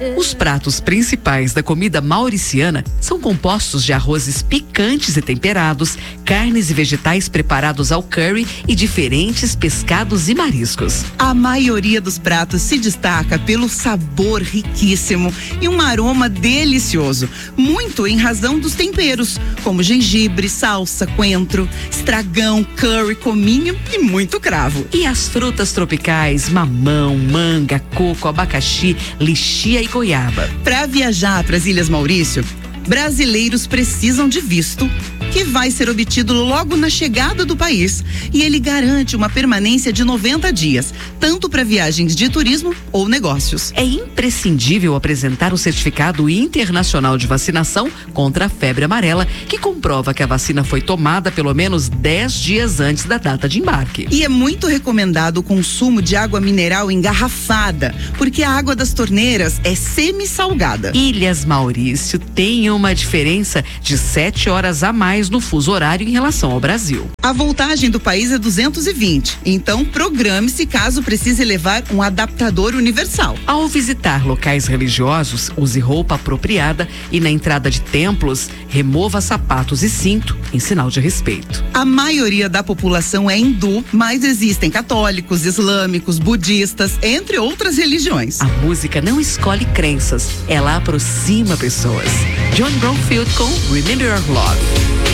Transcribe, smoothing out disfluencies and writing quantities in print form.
Os pratos principais da comida mauriciana são compostos de arrozes picantes e temperados, carnes e vegetais preparados ao curry e diferentes pescados e mariscos. A maioria dos pratos se destaca pelo sabor riquíssimo e um aroma delicioso, muito em razão dos temperos, como gengibre, salsa, coentro, estragão, curry, cominho e muito cravo. E as frutas tropicais, mamão, manga, coco, abacaxi, lichia e goiaba. Para viajar para as Ilhas Maurício, brasileiros precisam de visto, que vai ser obtido logo na chegada do país, e ele garante uma permanência de 90 dias, tanto para viagens de turismo ou negócios. É imprescindível apresentar o certificado internacional de vacinação contra a febre amarela, que comprova que a vacina foi tomada pelo menos 10 dias antes da data de embarque. E é muito recomendado o consumo de água mineral engarrafada, porque a água das torneiras é semi-salgada. Ilhas Maurício tem uma diferença de 7 horas a mais no fuso horário em relação ao Brasil. A voltagem do país é 220, então programe-se caso precise levar um adaptador universal. Ao visitar locais religiosos, use roupa apropriada e na entrada de templos, remova sapatos e cinto em sinal de respeito. A maioria da população é hindu, mas existem católicos, islâmicos, budistas, entre outras religiões. A música não escolhe crenças, ela aproxima pessoas. John Bromfield com Remember Your Love.